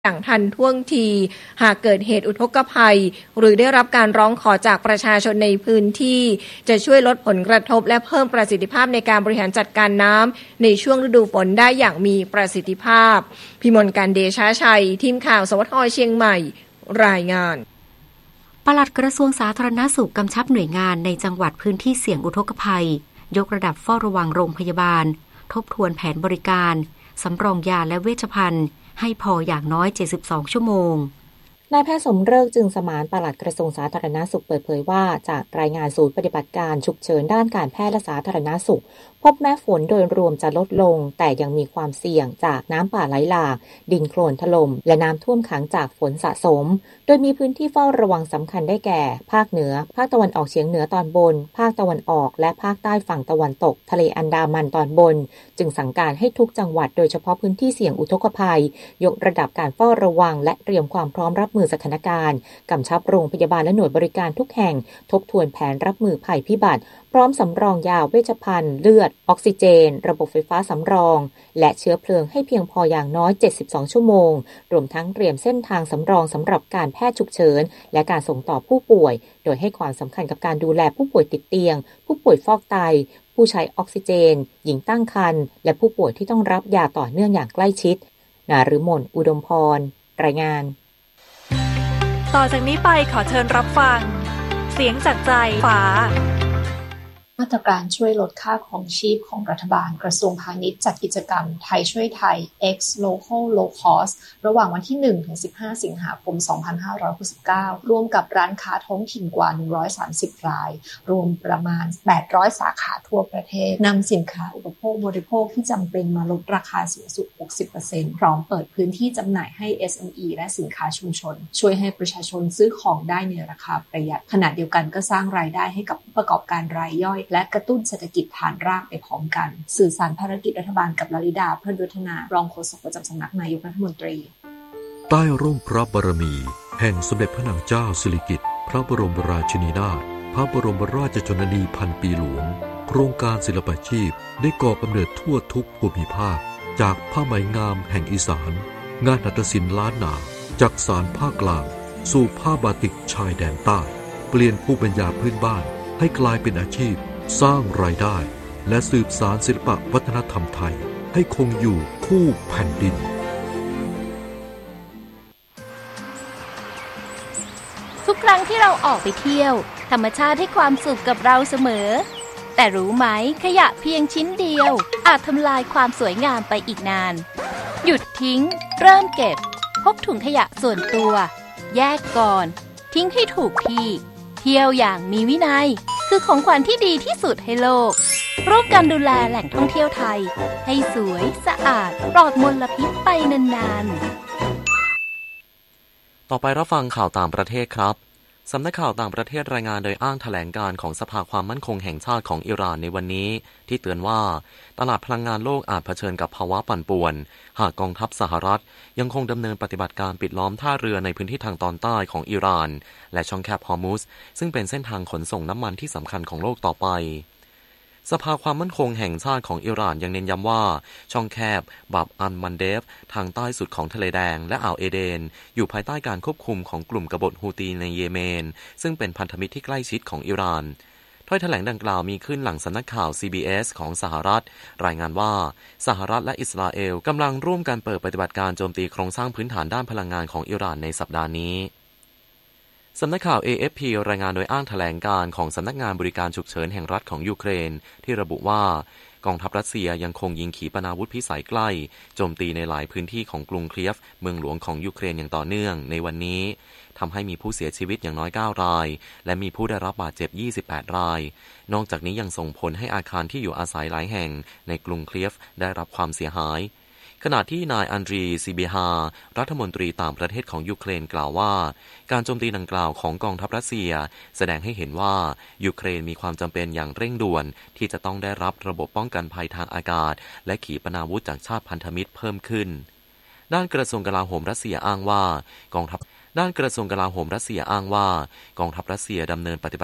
อย่างทันท่วงทีหากเกิดเหตุอุทกภัยหรือได้รับการร้องขอจากประชาชนในพื้นที่จะช่วยลดผลกระทบและเพิ่มประสิทธิภาพในการบริหารจัดการน้ำในช่วงฤดูฝนได้อย่างมีประสิทธิภาพพิมลการเดชาชัยทีมข่าวสวทเชียงใหม่รายงานปลัดกระทรวงสาธารณสุขกำชับหน่วยงานในจังหวัดพื้นที่เสี่ยงอุทกภัยยกระดับเฝ้าระวังโรงพยาบาลทบทวนแผนบริการสำรองยาและเวชภัณฑ์ให้พออย่างน้อย72ชั่วโมงนายแพทย์สมฤกษ์จึงสมานปลัดกระทรวงสาธารณสุขเปิดเผยว่าจากรายงานศูนย์ปฏิบัติการฉุกเฉินด้านการแพทย์และสาธารณสุขพบแม้ฝนโดยรวมจะลดลงแต่ยังมีความเสี่ยงจากน้ำป่าไหลหลากดินโคลนถล่มและน้ำท่วมขังจากฝนสะสมโดยมีพื้นที่เฝ้าระวังสำคัญได้แก่ภาคเหนือภาคตะวันออกเฉียงเหนือตอนบนภาคตะวันออกและภาคใต้ฝั่งตะวันตกทะเลอันดามันตอนบนจึงสั่งการให้ทุกจังหวัดโดยเฉพาะพื้นที่เสี่ยงอุทกภัยยกระดับการเฝ้าระวังและเตรียมความพร้อมรับมือสถานการณ์กำชับโรงพยาบาลและหน่วยบริการทุกแห่งทบทวนแผนรับมือภัยพิบัติพร้อมสำรองยาเวชภัณฑ์เลือดออกซิเจนระบบไฟฟ้าสำรองและเชื้อเพลิงให้เพียงพออย่างน้อย72ชั่วโมงรวมทั้งเตรียมเส้นทางสำรองสำหรับการแพทย์ฉุกเฉินและการส่งต่อผู้ป่วยโดยให้ความสำคัญกับการดูแลผู้ป่วยติดเตียงผู้ป่วยฟอกไตผู้ใช้ออกซิเจนหญิงตั้งครรภ์และผู้ป่วยที่ต้องรับยาต่อเนื่องอย่างใกล้ชิดนฤมลอุดมพรรายงานต่อจากนี้ไปขอเชิญรับฟังเสียงจากใจฟ้ามาตรการช่วยลดค่าครองชีพของรัฐบาลกระทรวงพาณิชย์จัดกิจกรรมไทยช่วยไทย X Local Low Cost ระหว่างวันที่ 1-15 สิงหาคม 2569 ร่วมกับร้านค้าท้องถิ่นกว่า 130 รายรวมประมาณ 800 สาขาทั่วประเทศนำสินค้าอุปโภคบริโภคที่จำเป็นมาลดราคาสูงสุด 60% พร้อมเปิดพื้นที่จำหน่ายให้ SME และสินค้าชุมชนช่วยให้ประชาชนซื้อของได้ในราคาประหยัดขณะเดียวกันก็สร้างรายได้ให้กับผู้ประกอบการรายย่อยและกระตุ้นเศรษฐกิจฐานรากไปพร้อมกันสื่อสารภารกิจรัฐบาลกับลลิดาเพิ่มวัฒนารองโฆษกประจำสำนักนายกรัฐมนตรีใต้ร่มพระบารมีแห่งสมเด็จพระนางเจ้าสิริกิติ์พระบรมราชินีนาถพระบรมราชชนนีพันปีหลวงโครงการศิลปาชีพได้ก่อกำเนิดทั่วทุกภูมิภาคจากผ้าไหมงามแห่งอีสานงานหัตถศิลป์ล้านนาจากสานภาคกลางสู่ผ้าบาติกชายแดนใต้เปลี่ยนภูมิปัญญาพื้นบ้านให้กลายเป็นอาชีพสร้างรายได้และสืบสานศิลปวัฒนธรรมไทยให้คงอยู่คู่แผ่นดินทุกครั้งที่เราออกไปเที่ยวธรรมชาติให้ความสุขกับเราเสมอแต่รู้ไหมขยะเพียงชิ้นเดียวอาจทำลายความสวยงามไปอีกนานหยุดทิ้งเริ่มเก็บพกถุงขยะส่วนตัวแยกก่อนทิ้งให้ถูกที่เที่ยวอย่างมีวินัยคือของขวัญที่ดีที่สุดให้โลกร่วมกันดูแลแหล่งท่องเที่ยวไทยให้สวยสะอาดปลอดมลพิษไปนานๆต่อไปรับฟังข่าวต่างประเทศครับสำนักข่าวต่างประเทศรายงานโดยอ้างแถลงการของสภาความมั่นคงแห่งชาติของอิหร่านในวันนี้ที่เตือนว่าตลาดพลังงานโลกอาจเผชิญกับภาวะปั่นป่วนหากกองทัพสหรัฐยังคงดำเนินปฏิบัติการปิดล้อมท่าเรือในพื้นที่ทางตอนใต้ของอิหร่านและช่องแคบฮอร์มุซซึ่งเป็นเส้นทางขนส่งน้ำมันที่สำคัญของโลกต่อไปสภาความมั่นคงแห่งชาติของอิหร่านยังเน้นย้ำว่าช่องแคบบับอัลมันเดฟทางใต้สุดของทะเลแดงและอ่าวเอเดนอยู่ภายใต้การควบคุมของกลุ่มกบฏฮูตีในเยเมนซึ่งเป็นพันธมิตรที่ใกล้ชิดของอิหร่านถ้อยแถลงดังกล่าวมีขึ้นหลังสำนักข่าว CBS ของสหรัฐรายงานว่าสหรัฐและอิสราเอลกำลังร่วมกันเปิดปฏิบัติการโจมตีโครงสร้างพื้นฐานด้านพลังงานของอิหร่านในสัปดาห์นี้สำนักข่าว AFP รายงานโดยอ้างแถลงการของสำนักงานบริการฉุกเฉินแห่งรัฐของยูเครนที่ระบุว่ากองทัพรัสเซียยังคงยิงขีปนาวุธพิสัยใกล้โจมตีในหลายพื้นที่ของกรุงเคียฟเมืองหลวงของยูเครนอย่างต่อเนื่องในวันนี้ทำให้มีผู้เสียชีวิตอย่างน้อย9รายและมีผู้ได้รับบาดเจ็บ28รายนอกจากนี้ยังส่งผลให้อาคารที่อยู่อาศัยหลายแห่งในกรุงเคียฟได้รับความเสียหายขณะที่นายอันดรีซิเบฮารัฐมนตรีต่างประเทศของยูเครนกล่าวว่าการโจมตีดังกล่าวของกองทัพรัสเซียแสดงให้เห็นว่ายูเครนมีความจำเป็นอย่างเร่งด่วนที่จะต้องได้รับระบบป้องกันภัยทางอากาศและขีปนาวุธจากชาติพันธมิตรเพิ่มขึ้นด้านกระทรวงกลาโหมรัสเซียอ้างว่ากองทัพรัสเซียดำเนินปฏิบัติ